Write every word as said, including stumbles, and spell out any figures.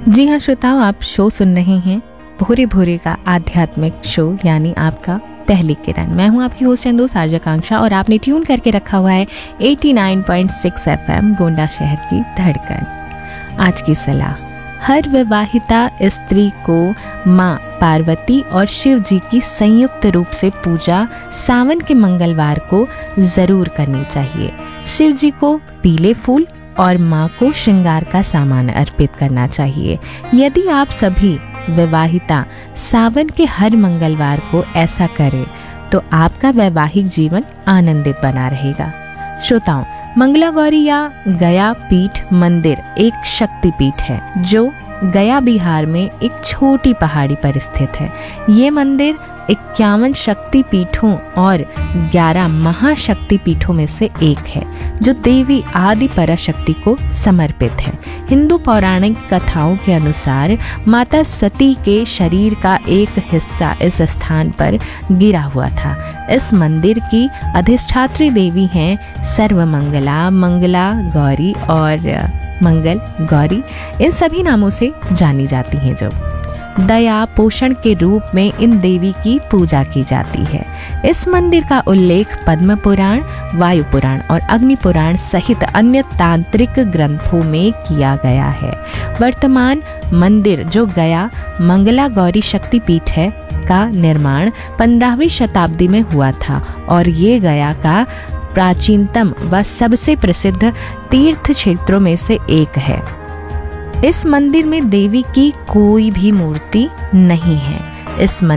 जी हाँ श्रोताओं, आप शो सुन रहे हैं भोरे भोरे का आध्यात्मिक शो, यानी आपका पहली किरण। मैं हूँ आपकी होस्ट एंड दोस्त आरजे आकांक्षा और आपने ट्यून करके रखा हुआ है नवासी पॉइंट सिक्स एफएम गोंडा शहर की धड़कन। आज की सलाह, हर विवाहिता स्त्री को माँ पार्वती और शिव जी की संयुक्त रूप से पूजा सावन के मंगलवार को जरूर करनी चाहिए। शिव जी को पीले फूल और माँ को श्रृंगार का सामान अर्पित करना चाहिए। यदि आप सभी विवाहिता सावन के हर मंगलवार को ऐसा करें तो आपका वैवाहिक जीवन आनंदित बना रहेगा। श्रोताओं, मंगला गौरी या गया पीठ मंदिर एक शक्ति पीठ है जो गया बिहार में एक छोटी पहाड़ी पर स्थित है। ये मंदिर इक्यावन शक्ति पीठों और ग्यारह महाशक्ति पीठों में से एक है जो देवी आदि पराशक्ति को समर्पित है। हिंदू पौराणिक कथाओं के अनुसार माता सती के शरीर का एक हिस्सा इस स्थान पर गिरा हुआ था। इस मंदिर की अधिष्ठात्री देवी हैं सर्वमंगला, मंगला गौरी और मंगल गौरी। इन सभी नामों से जानी जाती हैं। जो दया पोषण के रूप में इन देवी की पूजा की जाती है। इस मंदिर का उल्लेख पद्म पुराण, वायु पुराण और अग्नि पुराण सहित अन्य तांत्रिक ग्रंथों में किया गया है। वर्तमान मंदिर जो गया मंगला गौरी शक्तिपीठ है का निर्माण पंद्रहवीं शताब्दी में हुआ था और ये गया का प्राचीनतम व सबसे प्रसिद्ध तीर्थ क्षेत्रों में से एक है। इस मंदिर में देवी की कोई भी मूर्ति नहीं है। इस मंदिर